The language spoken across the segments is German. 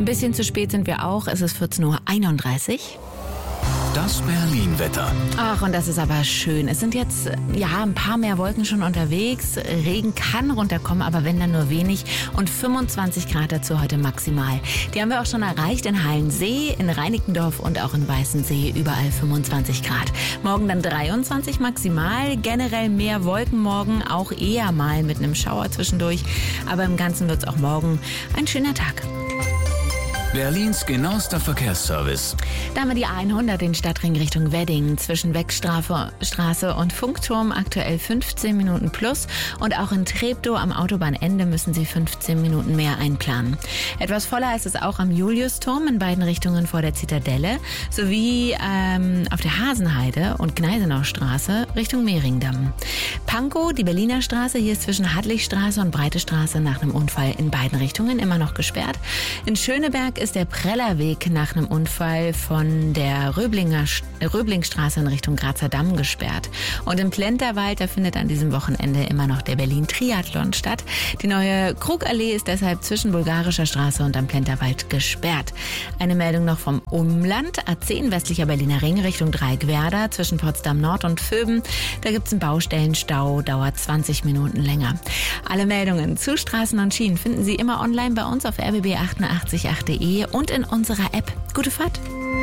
Ein bisschen zu spät sind wir auch. Es ist 14:31 Uhr. Das Berlin-Wetter. Ach, und das ist aber schön. Es sind jetzt ein paar mehr Wolken schon unterwegs. Regen kann runterkommen, aber wenn dann nur wenig. Und 25 Grad dazu heute maximal. Die haben wir auch schon erreicht in Hallensee, in Reinickendorf und auch in Weißensee. Überall 25 Grad. Morgen dann 23 maximal. Generell mehr Wolken morgen, auch eher mal mit einem Schauer zwischendurch. Aber im Ganzen wird es auch morgen ein schöner Tag. Berlins genauester Verkehrsservice. Da haben wir die A100 den Stadtring Richtung Wedding. Zwischen Beckstraße und Funkturm aktuell 15 Minuten plus. Und auch in Treptow am Autobahnende müssen Sie 15 Minuten mehr einplanen. Etwas voller ist es auch am Juliusturm in beiden Richtungen vor der Zitadelle. Sowie auf der Hasenheide und Gneisenaustraße Richtung Mehringdamm. Pankow, die Berliner Straße, hier ist zwischen Hadlichstraße und Breite Straße nach einem Unfall in beiden Richtungen immer noch gesperrt. In Schöneberg ist der Prellerweg nach einem Unfall von der Röblingstraße in Richtung Grazer Damm gesperrt. Und im Plenterwald, da findet an diesem Wochenende immer noch der Berlin-Triathlon statt. Die neue Krugallee ist deshalb zwischen Bulgarischer Straße und am Plenterwald gesperrt. Eine Meldung noch vom Umland. A10 westlicher Berliner Ring Richtung Dreieckwerder zwischen Potsdam Nord und Vöben. Da gibt es einen Baustellenstau, dauert 20 Minuten länger. Alle Meldungen zu Straßen und Schienen finden Sie immer online bei uns auf rbb888.de und in unserer App. Gute Fahrt!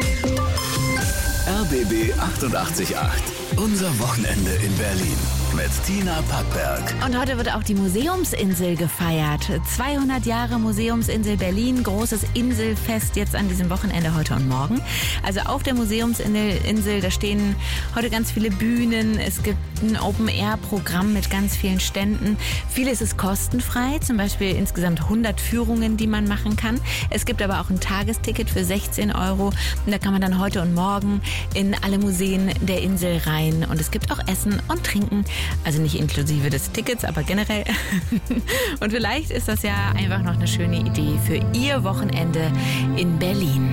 RBB 88.8. Unser Wochenende in Berlin. Mit Tina Packberg. Und heute wird auch die Museumsinsel gefeiert. 200 Jahre Museumsinsel Berlin. Großes Inselfest jetzt an diesem Wochenende, heute und morgen. Also auf der Museumsinsel, da stehen heute ganz viele Bühnen. Es gibt ein Open-Air-Programm mit ganz vielen Ständen. Vieles ist kostenfrei, zum Beispiel insgesamt 100 Führungen, die man machen kann. Es gibt aber auch ein Tagesticket für 16 €. Und da kann man dann heute und morgen in alle Museen der Insel rein. Und es gibt auch Essen und Trinken. Also nicht inklusive des Tickets, aber generell. Und vielleicht ist das ja einfach noch eine schöne Idee für Ihr Wochenende in Berlin.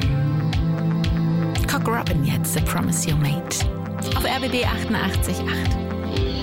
Cock Robin jetzt, The Promise You Made. Auf RBB 88.8.